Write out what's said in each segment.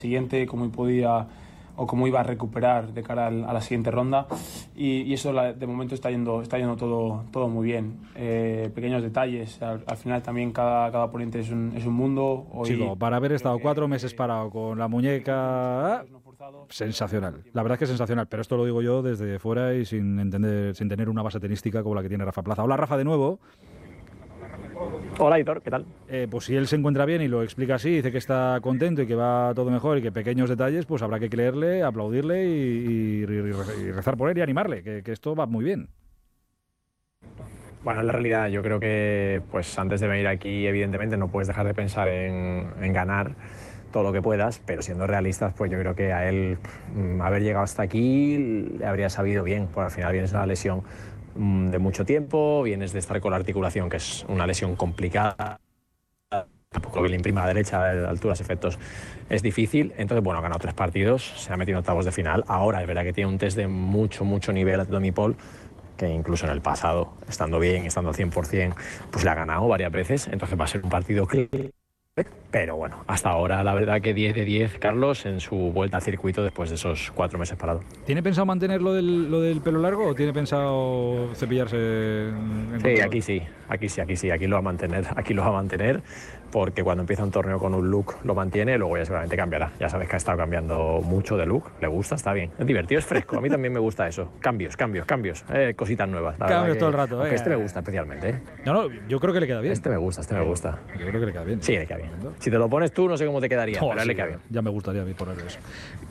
siguiente, cómo podía o cómo iba a recuperar de cara a la siguiente ronda, y eso de momento está yendo todo muy bien. Pequeños detalles, al final también cada oponente es un mundo. Hoy, chico, para haber estado 4 meses parado con la muñeca, sensacional, la verdad es que es sensacional, pero esto lo digo yo desde fuera y sin tener una base tenística como la que tiene Rafa Plaza. Hola Rafa, de nuevo. Hola, Aitor, ¿qué tal? Pues si él se encuentra bien y lo explica así, dice que está contento y que va todo mejor y que pequeños detalles, pues habrá que creerle, aplaudirle y rezar por él y animarle, que esto va muy bien. Bueno, en la realidad yo creo que pues antes de venir aquí evidentemente no puedes dejar de pensar en ganar todo lo que puedas, pero siendo realistas pues yo creo que a él haber llegado hasta aquí le habría sabido bien, porque al final vienes de una lesión de mucho tiempo, vienes de estar con la articulación, que es una lesión complicada, tampoco lo que le imprima a la derecha, a alturas, efectos, es difícil. Entonces, bueno, ha ganado 3 partidos, se ha metido en octavos de final. Ahora es verdad que tiene un test de mucho nivel a Tommy Paul, que incluso en el pasado, estando bien, estando al 100%, pues le ha ganado varias veces. Entonces va a ser un partido clave. Pero bueno, hasta ahora la verdad que 10 de 10 Carlos en su vuelta al circuito después de esos 4 meses parado. ¿Tiene pensado mantener lo del pelo largo o tiene pensado cepillarse? Sí, aquí lo va a mantener, porque cuando empieza un torneo con un look lo mantiene, luego ya seguramente cambiará. Ya sabes que ha estado cambiando mucho de look, le gusta, está bien, es divertido, es fresco, a mí también me gusta eso, cambios, cositas nuevas. Cambios todo el rato. Este me gusta especialmente. No, yo creo que le queda bien. Este me gusta. Yo creo que le queda bien. Sí, le queda bien. Si te lo pones tú, no sé cómo te quedaría, pero le queda bien. Ya me gustaría a mí ponerlo eso.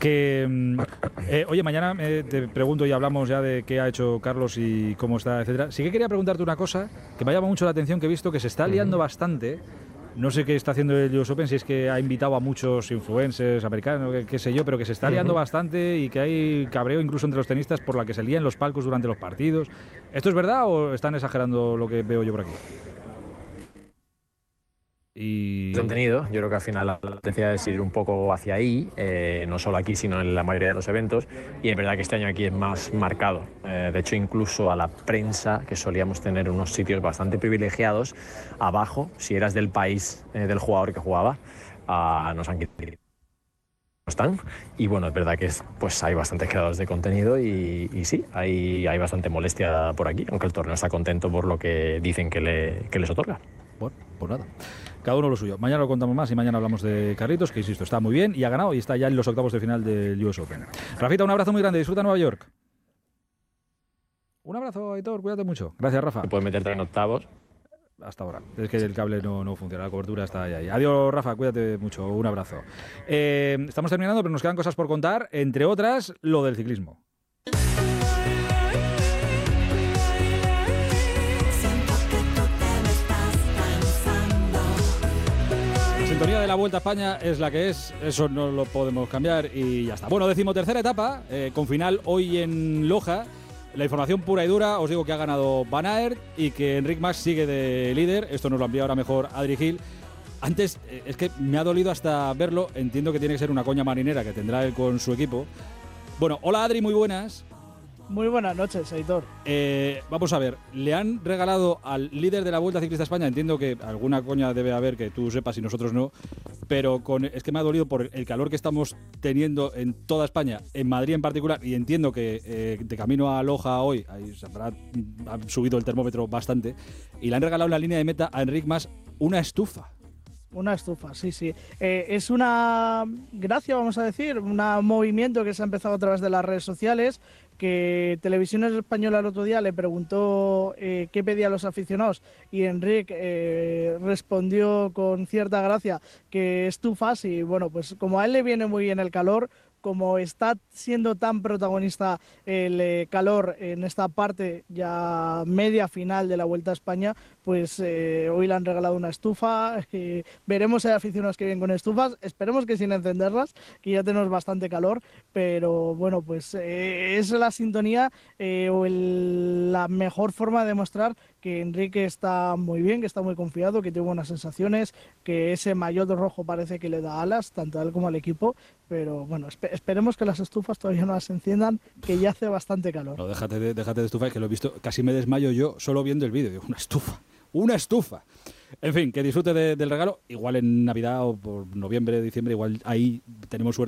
Oye, mañana te pregunto y hablamos ya de qué ha hecho Carlos y cómo está, etcétera. Sí que quería preguntarte una cosa que me llama mucho la atención, que he visto que se está liando bastante. No sé qué está haciendo el US Open, si es que ha invitado a muchos influencers americanos, qué sé yo, pero que se está liando bastante y que hay cabreo incluso entre los tenistas por la que se lían los palcos durante los partidos. ¿Esto es verdad o están exagerando lo que veo yo por aquí? Contenido, yo creo que al final la tendencia es ir un poco hacia ahí, no solo aquí sino en la mayoría de los eventos, y es verdad que este año aquí es más marcado. De hecho, incluso a la prensa, que solíamos tener unos sitios bastante privilegiados abajo, si eras del país del jugador que jugaba, nos han quitado. Están, y bueno, es verdad que pues hay bastantes creadores de contenido y sí, hay bastante molestia por aquí, aunque el torneo está contento por lo que dicen que les otorga. Bueno, pues nada, cada uno lo suyo. Mañana lo contamos más y mañana hablamos de Carlitos, que insisto, está muy bien y ha ganado y está ya en los octavos de final del US Open. Rafita, un abrazo muy grande, disfruta Nueva York. Un abrazo, Aitor, cuídate mucho. Gracias, Rafa. Puedes meterte en octavos. Hasta ahora. Es que el cable no funciona, la cobertura está ahí. Adiós, Rafa, cuídate mucho, un abrazo. Estamos terminando, pero nos quedan cosas por contar, entre otras, lo del ciclismo. La sintonía de la Vuelta a España es la que es, eso no lo podemos cambiar y ya está. Bueno, 13ª etapa, con final hoy en Loja. La información pura y dura, os digo que ha ganado Van Aert y que Enric Mas sigue de líder. Esto nos lo envía ahora mejor Adri Gil. Antes, es que me ha dolido hasta verlo. Entiendo que tiene que ser una coña marinera que tendrá él con su equipo. Bueno, hola Adri, muy buenas. Muy buenas noches, Aitor. Vamos a ver, le han regalado al líder de la Vuelta Ciclista a España, entiendo que alguna coña debe haber que tú sepas y nosotros no, pero es que me ha dolido por el calor que estamos teniendo en toda España, en Madrid en particular, y entiendo que de camino a Loja hoy ahí se ha subido el termómetro bastante, y le han regalado en la línea de meta a Enric Mas una estufa. Una estufa, sí. Es una gracia, vamos a decir, un movimiento que se ha empezado a través de las redes sociales, que Televisión Española el otro día le preguntó qué pedían los aficionados y Enric respondió con cierta gracia que estufas y bueno, pues como a él le viene muy bien el calor, como está siendo tan protagonista el calor en esta parte ya media final de la Vuelta a España, pues hoy le han regalado una estufa. Veremos si hay aficionados que vienen con estufas, esperemos que sin encenderlas, que ya tenemos bastante calor, pero bueno, pues es la sintonía o la mejor forma de demostrar que Enrique está muy bien, que está muy confiado, que tiene buenas sensaciones, que ese maillot rojo parece que le da alas, tanto a él como al equipo, pero bueno, esperemos que las estufas todavía no las enciendan, que ya hace bastante calor. No, déjate de estufa, es que lo he visto, casi me desmayo yo solo viendo el vídeo, digo, una estufa. En fin, que disfrute del regalo, igual en Navidad o por noviembre, diciembre, igual ahí tenemos suerte.